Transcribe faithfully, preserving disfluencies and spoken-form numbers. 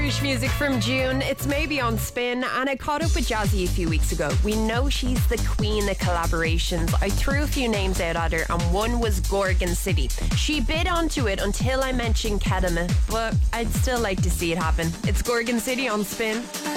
Irish music from June. It's maybe on Spin, and I caught up with Jazzy a few weeks ago. We know she's the queen of collaborations. I threw a few names out at her, and one was Gorgon City. She bid onto it until I mentioned Kedama, but I'd still like to see it happen. It's Gorgon City on Spin.